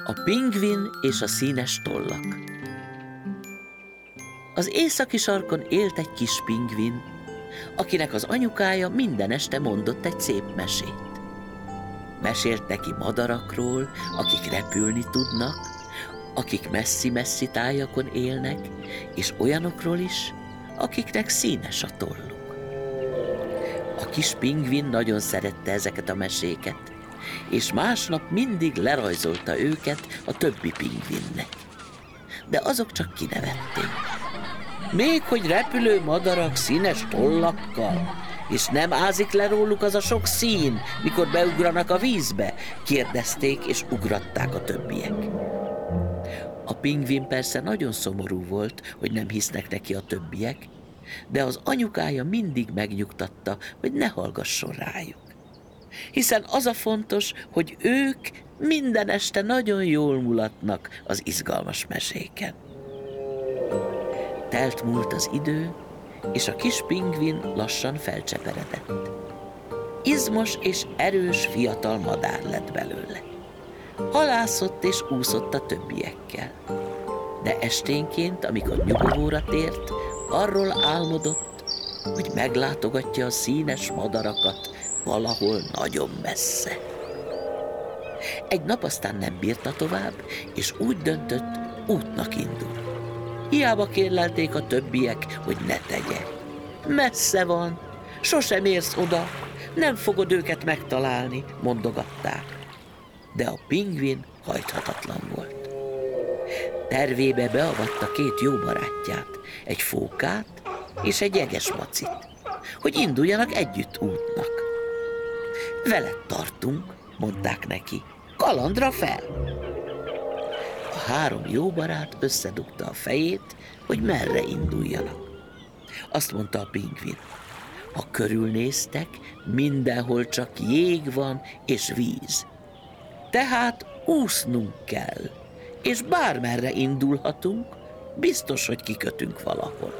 A pingvin és a színes tollak. Az északi sarkon élt egy kis pingvin, akinek az anyukája minden este mondott egy szép mesét. Mesélt neki madarakról, akik repülni tudnak, akik messzi-messzi tájakon élnek, és olyanokról is, akiknek színes a tolluk. A kis pingvin nagyon szerette ezeket a meséket, és másnap mindig lerajzolta őket a többi pingvinnek. De azok csak kinevették. Még hogy repülő madarak színes tollakkal, és nem ázik le róluk az a sok szín, mikor beugranak a vízbe, kérdezték és ugratták a többiek. A pingvin persze nagyon szomorú volt, hogy nem hisznek neki a többiek, de az anyukája mindig megnyugtatta, hogy ne hallgasson rájuk. Hiszen az a fontos, hogy ők minden este nagyon jól mulatnak az izgalmas meséken. Telt múlt az idő, és a kis pingvin lassan felcseperedett. Izmos és erős fiatal madár lett belőle. Halászott és úszott a többiekkel. De esténként, amikor nyugovóra tért, arról álmodott, hogy meglátogatja a színes madarakat valahol nagyon messze. Egy nap aztán nem bírta tovább, és úgy döntött, útnak indul. Hiába kérlelték a többiek, hogy ne tegye. Messze van, sosem érsz oda, nem fogod őket megtalálni, mondogatták. De a pingvin hajthatatlan volt. Tervébe beavatta két jó barátját, egy fókát és egy jegesmacit, hogy induljanak együtt útnak. Veled tartunk, mondták neki, kalandra fel! A három jó barát összedugta a fejét, hogy merre induljanak. Azt mondta a pingvin, ha körülnéztek, mindenhol csak jég van és víz. Tehát úsznunk kell, és bármerre indulhatunk, biztos, hogy kikötünk valahol.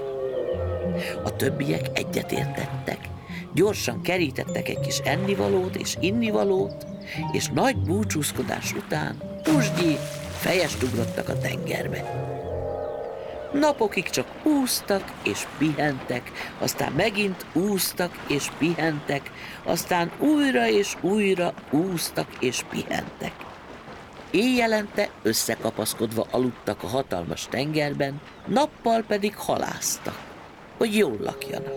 A többiek egyetértettek, gyorsan kerítettek egy kis ennivalót és innivalót, és nagy búcsúzkodás után pusgyi fejest ugrottak a tengerbe. Napokig csak úsztak és pihentek, aztán megint úsztak és pihentek, aztán újra és újra úsztak és pihentek. Éjjelente összekapaszkodva aludtak a hatalmas tengerben, nappal pedig halásztak, hogy jól lakjanak.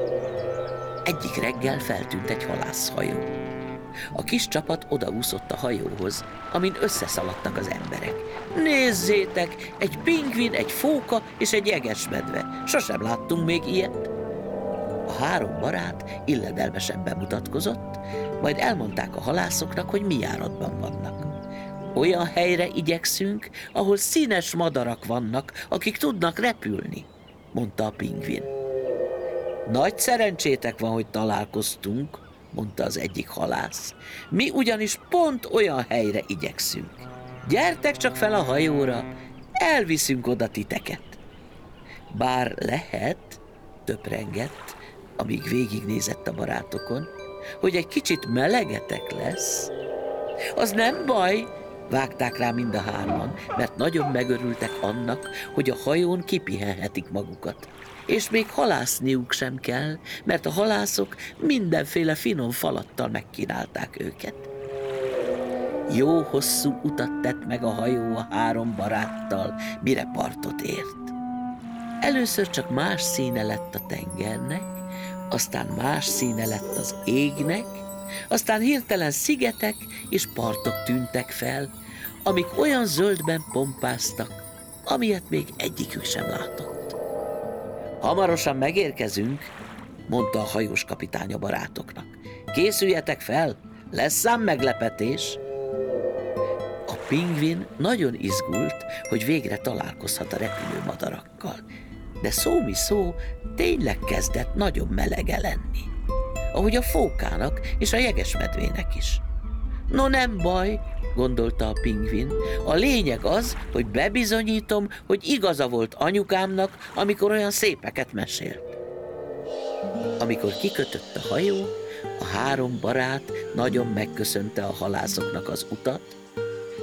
Egyik reggel feltűnt egy halászhajó. A kis csapat odaúszott a hajóhoz, amin összeszaladtak az emberek. Nézzétek, egy pingvin, egy fóka és egy jegesmedve. Sosem láttunk még ilyet. A három barát illedelmesen bemutatkozott, majd elmondták a halászoknak, hogy mi járatban vannak. Olyan helyre igyekszünk, ahol színes madarak vannak, akik tudnak repülni, mondta a pingvin. Nagy szerencsétek van, hogy találkoztunk, mondta az egyik halász. Mi ugyanis pont olyan helyre igyekszünk. Gyertek csak fel a hajóra, elviszünk oda titeket. Bár lehet, töprengett, amíg végignézett a barátokon, hogy egy kicsit melegetek lesz. Az nem baj, vágták rá mind a hárman, mert nagyon megörültek annak, hogy a hajón kipihenhetik magukat. És még halászniuk sem kell, mert a halászok mindenféle finom falattal megkínálták őket. Jó hosszú utat tett meg a hajó a három baráttal, mire partot ért. Először csak más színe lett a tengernek, aztán más színe lett az égnek, aztán hirtelen szigetek és partok tűntek fel, amik olyan zöldben pompáztak, amilyet még egyikük sem látott. Hamarosan megérkezünk, mondta a hajós kapitány a barátoknak. Készüljetek fel, lesz ám meglepetés. A pingvin nagyon izgult, hogy végre találkozhat a repülő madarakkal, de szó tényleg kezdett nagyon melege lenni, ahogy a fókának és a jegesmedvének is. No nem baj, gondolta a pingvin, a lényeg az, hogy bebizonyítom, hogy igaza volt anyukámnak, amikor olyan szépeket mesélt. Amikor kikötött a hajó, a három barát nagyon megköszönte a halászoknak az utat,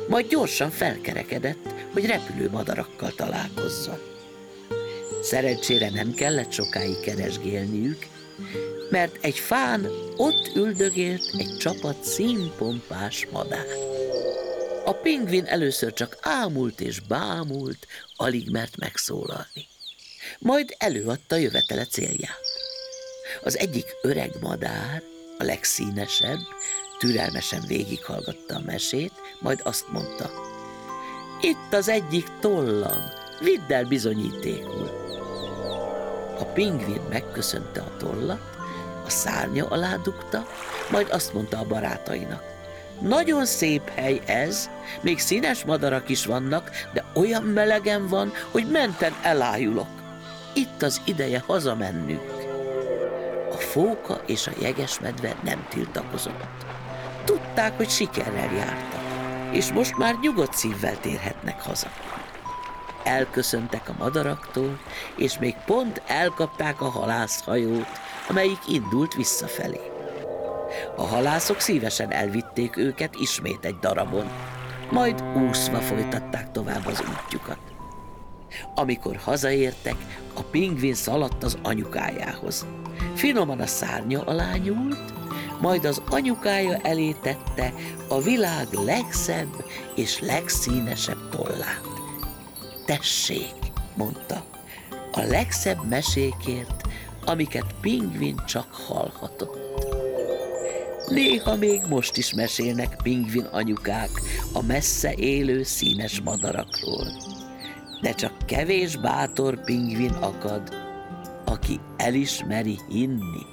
majd gyorsan felkerekedett, hogy repülő madarakkal találkozzon. Szerencsére nem kellett sokáig keresgélniük, mert egy fán ott üldögélt egy csapat színpompás madár. A pingvin először csak ámult és bámult, alig mert megszólalni. Majd előadta jövetele célját. Az egyik öreg madár, a legszínesebb, türelmesen végighallgatta a mesét, majd azt mondta: itt az egyik tollam, vidd el bizonyítékul. A pingvin megköszönte a tollat, a szárnya alá dugta, majd azt mondta a barátainak: nagyon szép hely ez, még színes madarak is vannak, de olyan melegen van, hogy menten elájulok. Itt az ideje hazamennünk. A fóka és a jegesmedve nem tiltakozott. Tudták, hogy sikerrel jártak, és most már nyugodt szívvel térhetnek haza. Elköszöntek a madaraktól, és még pont elkapták a halászhajót, amelyik indult visszafelé. A halászok szívesen elvitték őket ismét egy darabon, majd úszva folytatták tovább az útjukat. Amikor hazaértek, a pingvin szaladt az anyukájához. Finoman a szárnya alá nyúlt, majd az anyukája elé tette a világ legszebb és legszínesebb tollát. Tessék, mondta, a legszebb mesékért, amiket pingvin csak hallhatott. Néha még most is mesélnek pingvin anyukák a messze élő színes madarakról, de csak kevés bátor pingvin akad, aki el is meri hinni.